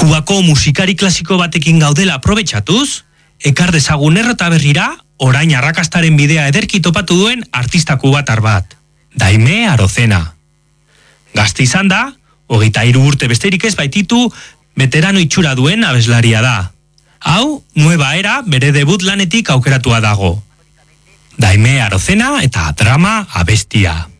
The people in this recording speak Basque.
Kubako musikari klasiko batekin gaudela aprobetxatuz, ekar dezagun errota berrira, orain arrakastaren bidea ederki topatu duen artista kubatar bat. Daime Arozena. Gazte izan da, 23 urte besterik ez baititu, veterano itxura duen abeslaria da. Hau, Nueva Era bere debut lanetik aukeratua dago. Daime Arozena eta drama abestia.